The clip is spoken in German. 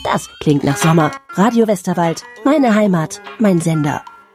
Das klingt nach Sommer. Radio Westerwald, meine Heimat, mein Sender.